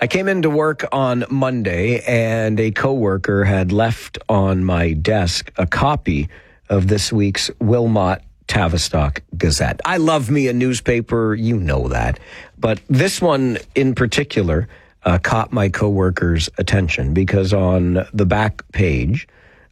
I came into work on Monday and a coworker had left on my desk a copy of this week's Wilmot Tavistock Gazette. I love me a newspaper, you know that. But this one in particular caught my coworker's attention because on the back page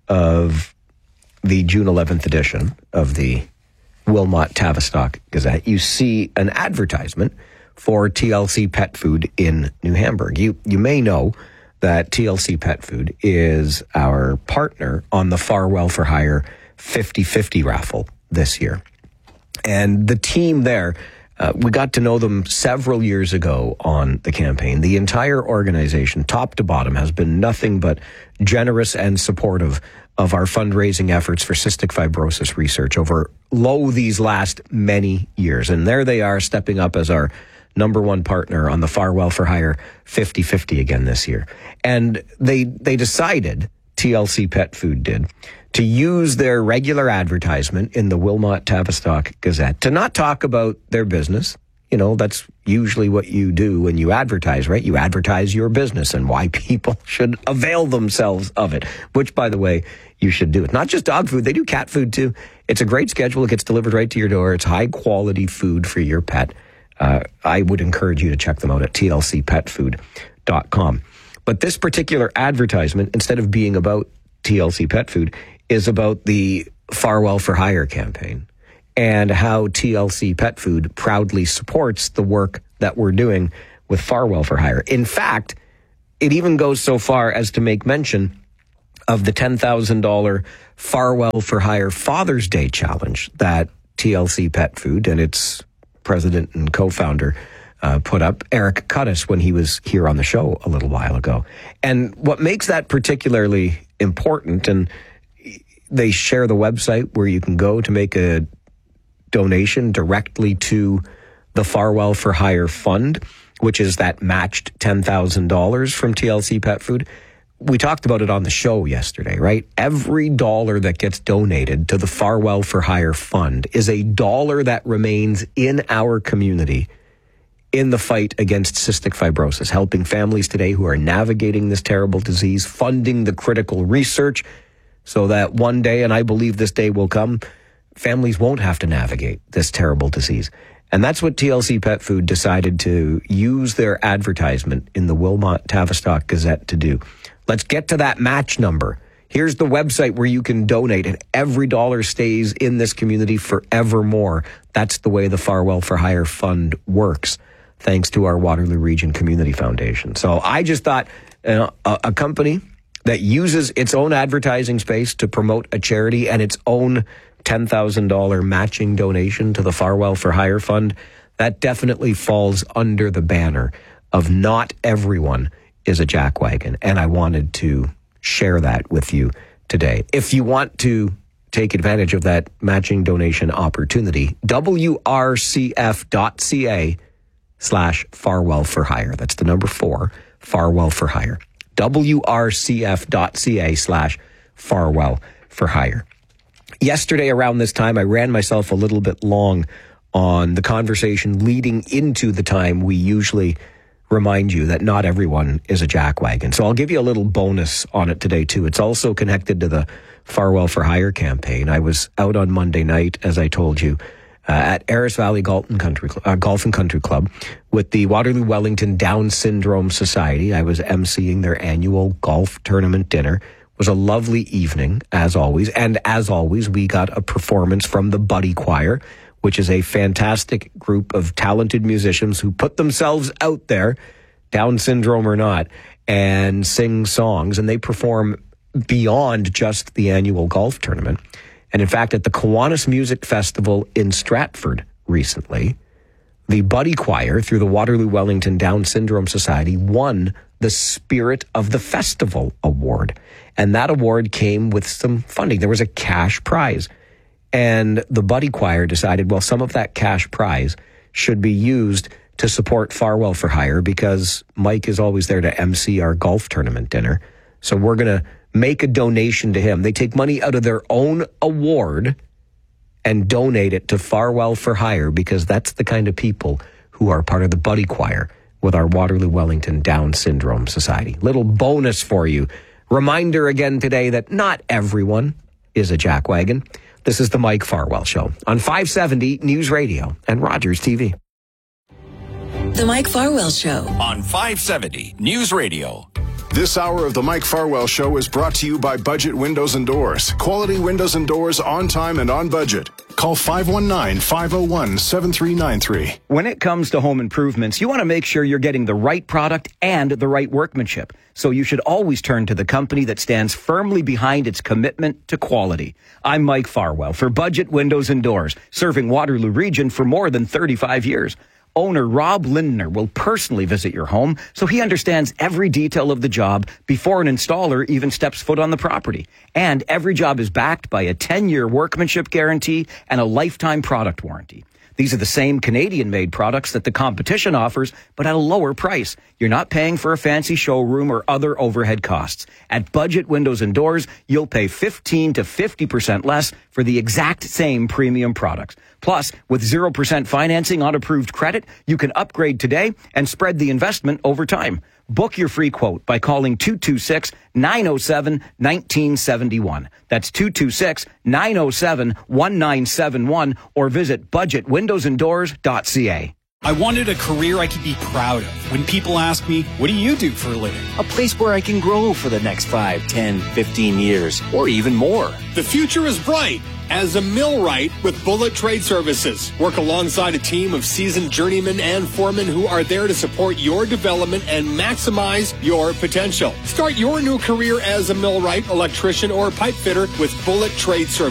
of the June 11th edition of the Wilmot Tavistock Gazette, you see an advertisement for TLC Pet Food in New Hamburg. You may know that TLC Pet Food is our partner on the Farwell for Hire 50/50 raffle this year. And the team there, we got to know them several years ago on the campaign. The entire organization, top to bottom, has been nothing but generous and supportive of our fundraising efforts for cystic fibrosis research over these last many years. And there they are, stepping up as our number one partner on the Farwell for Hire 50/50 again this year. And they decided, TLC Pet Food did, to use their regular advertisement in the Wilmot Tavistock Gazette to not talk about their business. You know, that's usually what you do when you advertise, right? You advertise your business and why people should avail themselves of it, which, by the way, you should do it. Not just dog food, they do cat food too. It's a great schedule. It gets delivered right to your door. It's high quality food for your pet. I would encourage you to check them out at tlcpetfood.com. But this particular advertisement, instead of being about TLC Pet Food, is about the Farwell for Hire campaign and how TLC Pet Food proudly supports the work that we're doing with Farwell for Hire. In fact, it even goes so far as to make mention of the $10,000 Farwell for Hire Father's Day challenge that TLC Pet Food and its president and co-founder put up, Eric Cuttis, when he was here on the show a little while ago. And what makes that particularly important, and they share the website where you can go to make a donation directly to the Farwell for Hire Fund, which is that matched $10,000 from TLC Pet Food. We talked about it on the show yesterday, right? Every dollar that gets donated to the Farwell for Hire Fund is a dollar that remains in our community in the fight against cystic fibrosis, helping families today who are navigating this terrible disease, funding the critical research so that one day, and I believe this day will come, families won't have to navigate this terrible disease. And that's what TLC Pet Food decided to use their advertisement in the Wilmot Tavistock Gazette to do. Let's get to that match number. Here's the website where you can donate, and every dollar stays in this community forevermore. That's the way the Farwell for Hire Fund works, thanks to our Waterloo Region Community Foundation. So I just thought a company that uses its own advertising space to promote a charity and its own $10,000 matching donation to the Farwell for Hire Fund, that definitely falls under the banner of not everyone is a jackwagon. And I wanted to share that with you today. If you want to take advantage of that matching donation opportunity, wrcf.ca/Farwell for Hire. That's the number 4, Farwell for Hire. wrcf.ca/Farwell for Hire. Yesterday around this time, I ran myself a little bit long on the conversation leading into the time we usually remind you that not everyone is a jackwagon. So I'll give you a little bonus on it today, too. It's also connected to the Farwell for Hire campaign. I was out on Monday night, as I told you, at Aris Valley Golf and Country Club with the Waterloo Wellington Down Syndrome Society. I was emceeing their annual golf tournament dinner. It was a lovely evening, as always. And as always, we got a performance from the Buddy Choir, which is a fantastic group of talented musicians who put themselves out there, Down syndrome or not, and sing songs. And they perform beyond just the annual golf tournament. And in fact, at the Kiwanis Music Festival in Stratford recently, the Buddy Choir, through the Waterloo Wellington Down Syndrome Society, won the Spirit of the Festival Award. And that award came with some funding. There was a cash prize. And the Buddy Choir decided, well, some of that cash prize should be used to support Farwell for Hire because Mike is always there to MC our golf tournament dinner. So we're going to make a donation to him. They take money out of their own award and donate it to Farwell for Hire because that's the kind of people who are part of the Buddy Choir with our Waterloo Wellington Down Syndrome Society. Little bonus for you. Reminder again today that not everyone is a jackwagon. This is the Mike Farwell Show on 570 News Radio and Rogers TV. The Mike Farwell Show on 570 News Radio. This hour of the Mike Farwell Show is brought to you by Budget Windows and Doors. Quality windows and doors on time and on budget. Call 519-501-7393. When it comes to home improvements, you want to make sure you're getting the right product and the right workmanship. So you should always turn to the company that stands firmly behind its commitment to quality. I'm Mike Farwell for Budget Windows and Doors, serving Waterloo Region for more than 35 years. Owner Rob Lindner will personally visit your home so he understands every detail of the job before an installer even steps foot on the property. And every job is backed by a 10-year workmanship guarantee and a lifetime product warranty. These are the same Canadian-made products that the competition offers, but at a lower price. You're not paying for a fancy showroom or other overhead costs. At Budget Windows and Doors, you'll pay 15 to 50% less for the exact same premium products. Plus, with 0% financing on approved credit, you can upgrade today and spread the investment over time. Book your free quote by calling 226-907-1971. That's 226-907-1971 or visit budgetwindowsanddoors.ca. I wanted a career I could be proud of. When people ask me, what do you do for a living? A place where I can grow for the next 5, 10, 15 years, or even more. The future is bright as a millwright with Bullet Trade Services. Work alongside a team of seasoned journeymen and foremen who are there to support your development and maximize your potential. Start your new career as a millwright, electrician, or pipe fitter with Bullet Trade Services.